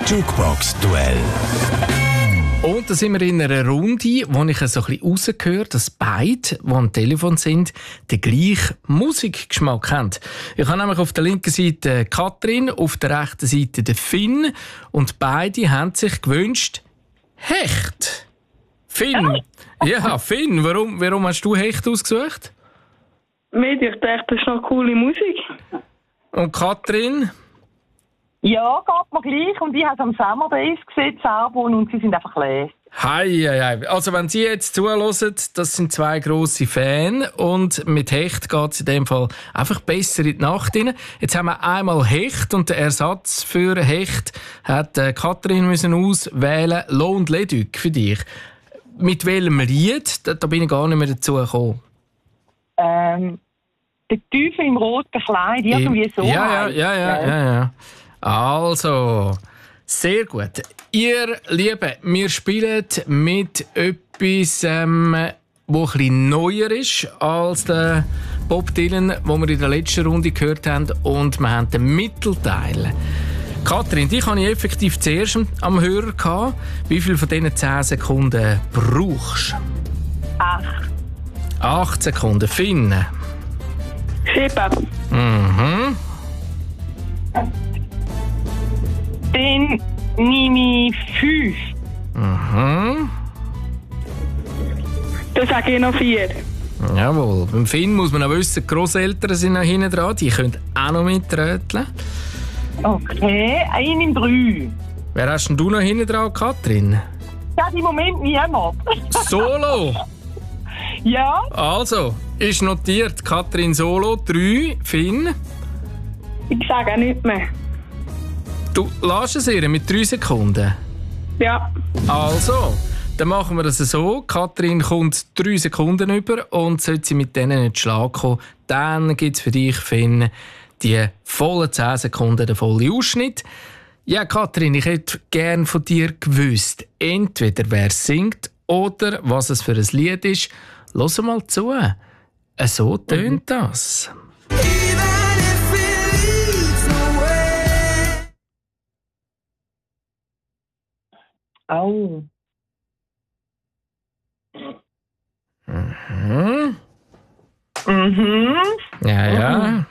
Jukebox-Duell. Und da sind wir in einer Runde, wo ich so ein bisschen rausgehöre, dass beide, die am Telefon sind, den gleichen Musikgeschmack haben. Ich habe nämlich auf der linken Seite Katrin, auf der rechten Seite den Finn. Und beide haben sich gewünscht, Hecht. Finn. Ja, Finn, warum hast du Hecht ausgesucht? Ich dachte, das ist noch coole Musik. Und Katrin? Ja, geht mir gleich. Und ich habe es am Summer Days gesehen, das Album, und sie sind einfach leer. Hei. Also wenn Sie jetzt zuhören, das sind zwei grosse Fans und mit Hecht geht es in dem Fall einfach besser in die Nacht rein. Jetzt haben wir einmal Hecht und der Ersatz für Hecht hat Katrin müssen auswählen, «Lo und Leduc» für dich. Mit welchem Lied? Da bin ich gar nicht mehr dazu gekommen. Der Teufel im roten Kleid, irgendwie so. Ja. Also, sehr gut. Ihr Lieben, wir spielen mit etwas, wo ein bisschen neuer ist als der Bob Dylan, den wir in der letzten Runde gehört haben. Und wir haben den Mittelteil. Katrin, dich hatte ich effektiv zuerst am Hörer gehabt. Wie viel von diesen 10 Sekunden brauchst du? 8 Sekunden. Finn? 7. Mhm. Dann nehme ich 5. Mhm. Dann sage ich noch 4. Jawohl. Beim Finn muss man auch wissen, die Grosseltern sind noch hinten dran. Die können auch noch mitröteln. Okay, einen in 3. Wer hast denn du noch hinten dran, Katrin? Ja, im Moment niemand. Solo! Ja? Also, ist notiert. Katrin Solo, 3. Finn? Ich sage nicht mehr. Du lässt es ihr mit 3 Sekunden? Ja. Also, dann machen wir das so. Katrin kommt 3 Sekunden über und sollte sie mit denen nicht schlagen kommen, dann gibt es für dich, Finn, die vollen 10 Sekunden, den vollen Ausschnitt. Ja, Katrin, ich hätte gerne von dir gewusst, entweder wer singt oder was es für ein Lied ist. Hör mal zu. So tönt das. Oh. Mhm. Mhm. Ja.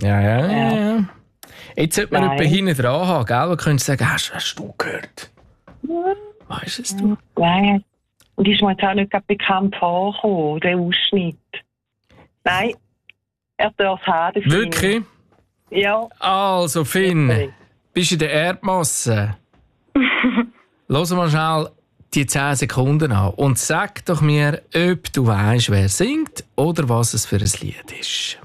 Jetzt sollte man jemanden hinten dran haben, gell? Man könnte sagen, hast du gehört? Weißt es du? Nein. Und ist mir jetzt auch nicht gerade bekannt vorgekommen, der Ausschnitt. Nein, er darf es haben. Wirklich? Ja. Also, Finn, bist du in der Erdmasse? Lass mal schnell die 10 Sekunden an und sag doch mir, ob du weißt, wer singt oder was es für ein Lied ist.